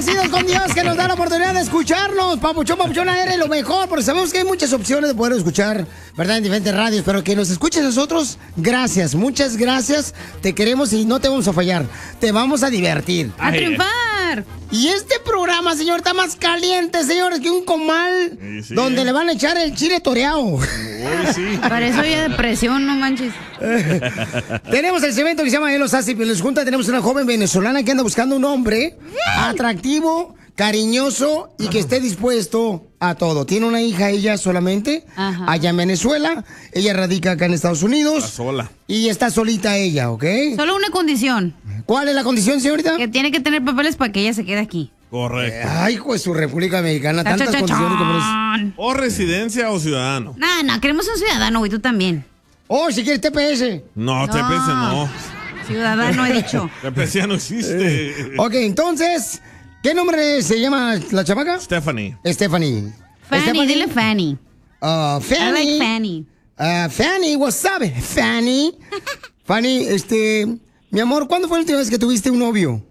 agradecidos con Dios que nos da la oportunidad de escucharnos. Papuchona, eres lo mejor, porque sabemos que hay muchas opciones de poder escuchar, ¿verdad? En diferentes radios, pero que nos escuchen nosotros, gracias, muchas gracias. Te queremos y no te vamos a fallar. Te vamos a divertir. ¡A triunfar! Y este programa, señor, está más caliente, señores, que un comal donde le van a echar el chile toreado. Para eso había depresión, no manches. Tenemos el segmento que se llama Los Hace Piolín Junta. Tenemos una joven venezolana que anda buscando un hombre atractivo, cariñoso y que esté dispuesto a todo. Tiene una hija ella solamente, allá en Venezuela. Ella radica acá en Estados Unidos. Está sola. Y está solita ella, ¿ok? Solo una condición. ¿Cuál es la condición, señorita? Que tiene que tener papeles para que ella se quede aquí. Correcto. Ay, hijo de su República Mexicana, tantas condiciones como es. O residencia o ciudadano. No, queremos un ciudadano, güey, tú también. Oh, si quieres TPS. No, TPS no. Ciudadano he dicho. TPS ya no existe. Ok, entonces, ¿qué nombre se llama la chamaca? Stephanie. Stephanie. Fanny, dile Fanny. Fanny. I like Fanny. Fanny, what's up, Fanny? Fanny, mi amor, ¿cuándo fue la última vez que tuviste un novio?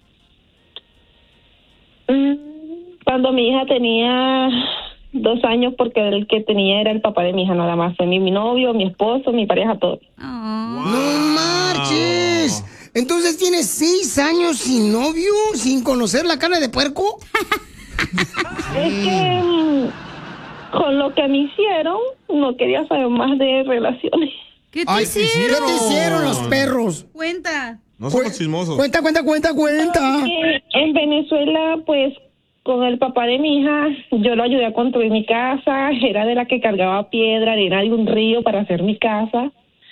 Cuando mi hija tenía 2 años, porque el que tenía era el papá de mi hija nada más. Fue mi novio, mi esposo, mi pareja, todo. ¡No marches! Entonces tienes 6 años sin novio, sin conocer la carne de puerco. Es que con lo que me hicieron, no quería saber más de relaciones. ¿Qué te hicieron? ¿Qué te hicieron los perros? Cuenta. No somos chismosos. Cuenta. En Venezuela, pues, con el papá de mi hija, yo lo ayudé a construir mi casa. Era de la que cargaba piedra, arena de un río para hacer mi casa.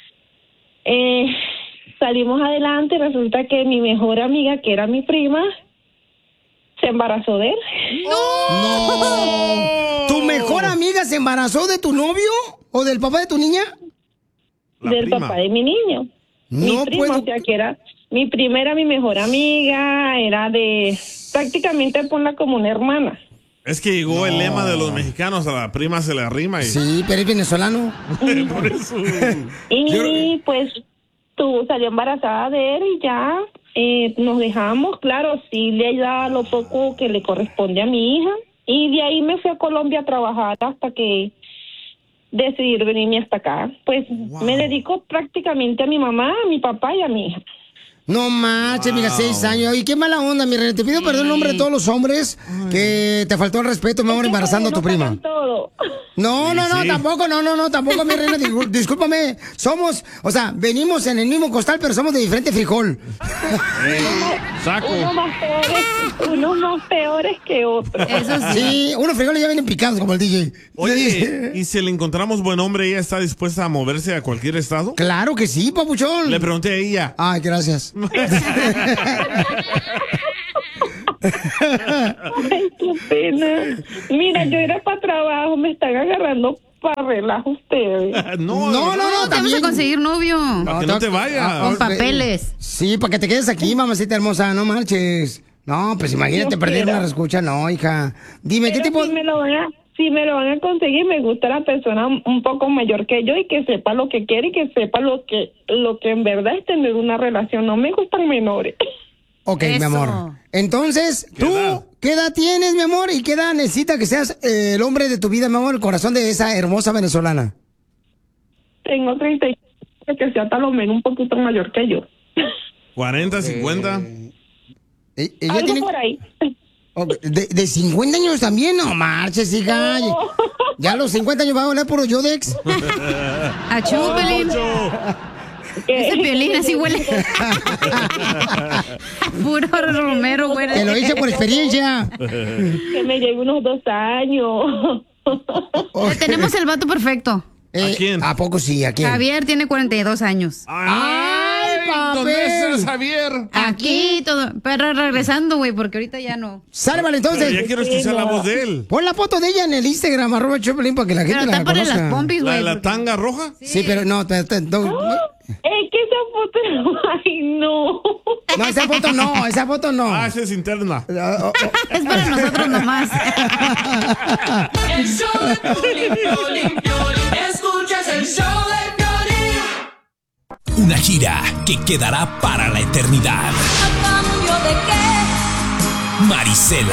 Salimos adelante y resulta que mi mejor amiga, que era mi prima, se embarazó de él. ¡No! ¿Tu mejor amiga se embarazó de tu novio o del papá de tu niña? Del papá de mi niño. No mi prima, puedo. o sea, que era mi primera, mi mejor amiga, era de prácticamente ponla como una hermana. Es que llegó el lema de los mexicanos, a la prima se le arrima. Y... Sí, pero es venezolano. Por eso. Y pues salió embarazada de él y ya nos dejamos. Claro, sí le da lo poco que le corresponde a mi hija. Y de ahí me fui a Colombia a trabajar hasta que decidí venirme hasta acá. Pues me dedico prácticamente a mi mamá, a mi papá y a mi hija. No manches, mira, 6 años. Y qué mala onda, mi reina. Te pido perdón en nombre de todos los hombres que te faltó el respeto, mi amor, embarazando a tu prima. Todo. No, tampoco, tampoco, mi reina. Discúlpame. Somos, venimos en el mismo costal, pero somos de diferente frijol. Saco. Unos más peores que otros. Eso sí. Sí, unos frijoles ya vienen picados como el DJ. Oye, ¿y si le encontramos buen hombre, ella está dispuesta a moverse a cualquier estado? Claro que sí, papuchón. Le pregunté a ella. Ay, gracias. Ay, qué pena. Mira, yo era para trabajo, me están agarrando para relajo ustedes. No, Vamos también. a conseguir novio. Para que no te vayas. Con papeles. Sí, para que te quedes aquí, mamacita hermosa, no marches. No, pues imagínate Dios perder quiera. una reescucha, no, hija. Dime, ¿qué Pero tipo? si me lo van a conseguir, me gusta la persona un poco mayor que yo y que sepa lo que quiere y que sepa lo que en verdad es tener una relación. No me gustan menores. Ok, mi Eso. amor. Entonces, ¿qué edad tienes, mi amor? ¿Y qué edad necesita que seas el hombre de tu vida, mi amor, el corazón de esa hermosa venezolana? Tengo 35, que sea tal o menos un poquito mayor que yo. 40, 50. Ella Algo tiene... por ahí. Ok, ¿De 50 años también? No marches, hija. Ya a los 50 años va a hablar puro Yodex. Achú, Pelín. Ese Piolín así huele. Puro Romero, güey. Te lo hice por experiencia. Que me lleve unos 2 años. Tenemos el vato perfecto. ¿A quién? ¿A poco sí? ¿A quién? Javier tiene 42 años. ¡Ay, ¿Dónde papel! es Javier? Aquí todo. Pero regresando, güey, porque ahorita ya no. Sale, vale, entonces. Pero ya quiero escuchar la voz de él. Pon la foto de ella en el Instagram, @Choplin, para que la gente Pero la tápale conozca. las pompis, ¿La güey. de la porque- tanga roja? Sí, pero no, Es que esa foto, ay, no. no, esa foto no. Ah, esa es interna. Es para nosotros nomás. El show de Piolín, escuchas el show de Piolín. Una gira que quedará para la eternidad. ¿A cambio de qué? Marisela.